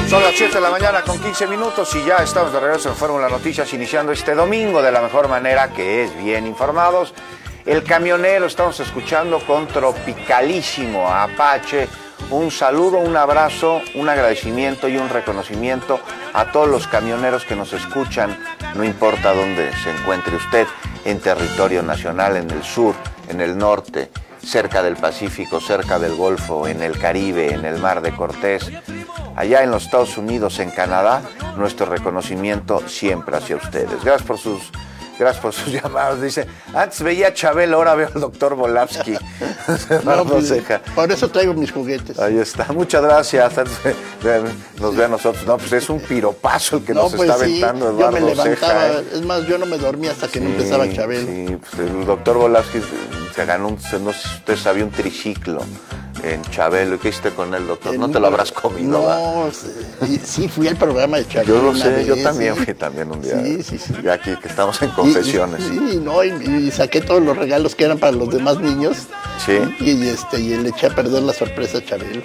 Son las 7 de la mañana con 15 minutos y ya estamos de regreso en Fórmula Noticias, iniciando este domingo de la mejor manera, que es bien informados. El camionero, estamos escuchando con Tropicalísimo Apache. Un saludo, un abrazo, un agradecimiento y un reconocimiento a todos los camioneros que nos escuchan, no importa dónde se encuentre usted, en territorio nacional, en el sur, en el norte, cerca del Pacífico, cerca del Golfo, en el Caribe, en el Mar de Cortés, allá en los Estados Unidos, en Canadá, nuestro reconocimiento siempre hacia ustedes. Gracias por sus llamadas. Dice, antes veía a Chabelo, ahora veo al doctor Volavsky. No, pues, por eso traigo mis juguetes. Ahí está, muchas gracias. Nos ve a nosotros. No, pues es un piropazo el que nos está aventando Eduardo Ceja. Yo me levantaba, Ceja, es más, yo no me dormía hasta que no empezaba Chabelo. Sí, pues el doctor Volavsky se ganó, no sé si usted sabía, un triciclo en Chabelo. ¿Y qué hiciste con él, doctor? No te lo habrás comido, no, sí, fui al programa de Chabelo. Yo lo sé, yo también fui también un día. Sí. Ya aquí que estamos en confesiones. Y saqué todos los regalos que eran para los demás niños. Sí. Y le eché a perder la sorpresa a Chabelo.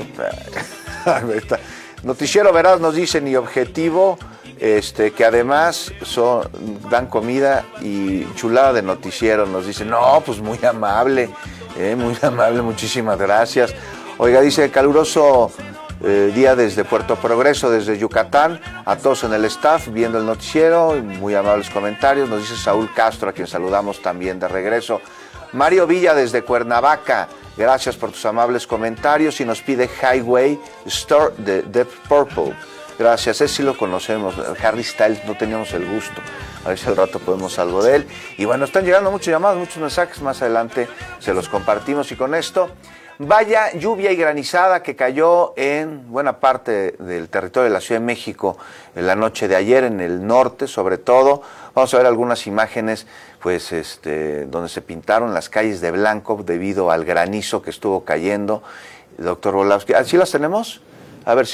Noticiero Veraz nos dicen, y objetivo, que además dan comida y chulada de noticiero. Nos dicen, no, pues muy amable, muchísimas gracias. Oiga, dice, caluroso día desde Puerto Progreso, desde Yucatán, a todos en el staff viendo el noticiero, muy amables comentarios. Nos dice Saúl Castro, a quien saludamos también de regreso. Mario Villa desde Cuernavaca, gracias por tus amables comentarios, y nos pide Highway Store de Deep Purple. Gracias, ese sí lo conocemos, Harry Styles, no teníamos el gusto. A ver si al rato podemos algo de él. Y bueno, están llegando muchas llamadas, muchos mensajes, más adelante se los compartimos. Y con esto, vaya lluvia y granizada que cayó en buena parte del territorio de la Ciudad de México en la noche de ayer, en el norte sobre todo. Vamos a ver algunas imágenes, pues, donde se pintaron las calles de blanco debido al granizo que estuvo cayendo. Doctor Volavsky, ¿sí las tenemos? A ver si